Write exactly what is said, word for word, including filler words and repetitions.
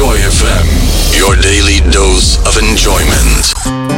Joy F M, your daily dose of enjoyment.